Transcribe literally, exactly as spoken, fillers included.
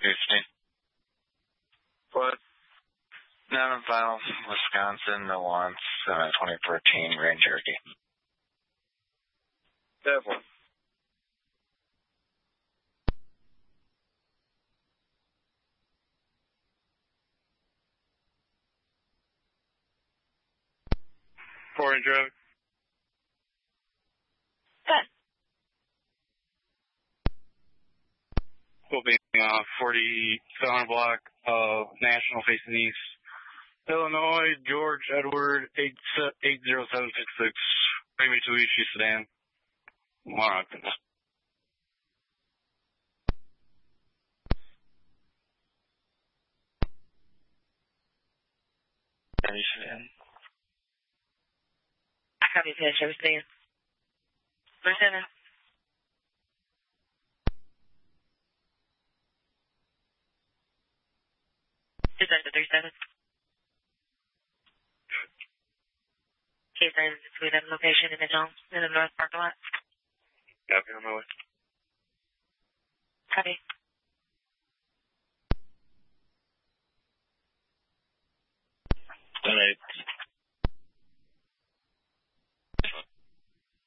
Houston. What? Navajo, Wisconsin, Nuance, uh, twenty fourteen Grand Cherokee. Devil. Foreign drug. Good. Will be uh, forty-seven block of National facing east. Illinois, George Edward, eight zero seven six six. Bring me to Ishi Sedan. Monaco. Chevy Sedan. I copy to Chevy Sedan. Three seven. Two seven three seven. Case nine between that location in the zone in the north parking lot. Copy on my way. Copy. ten eight.